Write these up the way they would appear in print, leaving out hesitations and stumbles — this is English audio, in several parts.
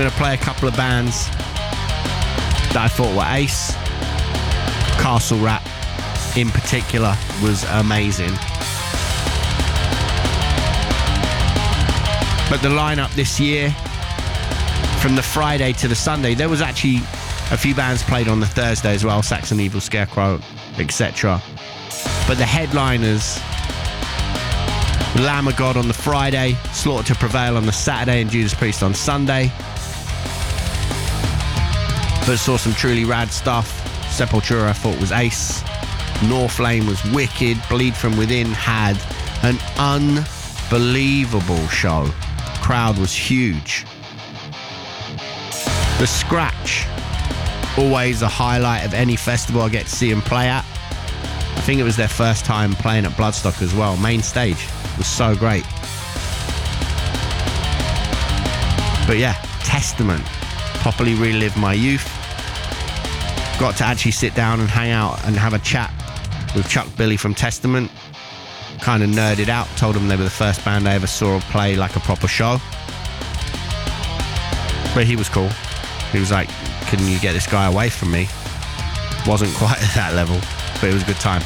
going to play a couple of bands that I thought were ace. Castle Rat in particular was amazing. But the lineup this year, from the Friday to the Sunday, there was actually a few bands played on the Thursday as well, Saxon Evil, Scarecrow, etc. But the headliners, Lamb of God on the Friday, Slaughter to Prevail on the Saturday, and Judas Priest on Sunday. But saw some truly rad stuff. Sepultura I thought was ace. Northlane was wicked. Bleed From Within had an unbelievable show. Crowd was huge. The Scratch, always a highlight of any festival I get to see them play at. I think it was their first time playing at Bloodstock as well. Main stage was so great. But yeah, Testament, properly relived my youth. Got to actually sit down and hang out and have a chat with Chuck Billy from Testament. Kind of nerded out, told them they were the first band I ever saw play like a proper show. But he was cool. He was like, can you get this guy away from me? Wasn't quite at that level, but it was a good time.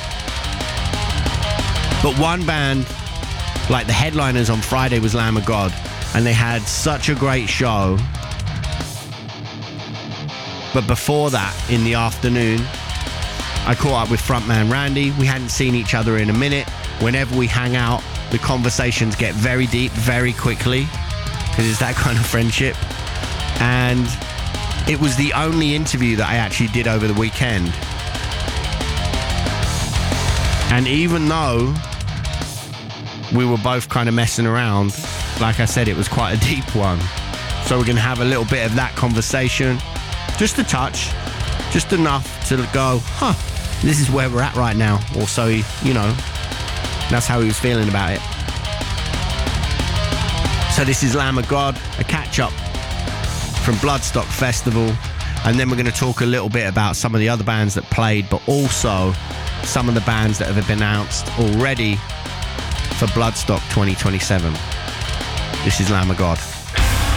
But one band, like the headliners on Friday, was Lamb of God, and they had such a great show. But before that, in the afternoon, I caught up with frontman Randy. We hadn't seen each other in a minute. Whenever we hang out, the conversations get very deep very quickly, because it's that kind of friendship. And it was the only interview that I actually did over the weekend. And even though we were both kind of messing around, like I said, it was quite a deep one. So we're going to have a little bit of that conversation. Just a touch, just enough to go, this is where we're at right now. Or so, that's how he was feeling about it. So this is Lamb of God, a catch-up from Bloodstock Festival. And then we're going to talk a little bit about some of the other bands that played, but also some of the bands that have been announced already for Bloodstock 2027. This is Lamb of God.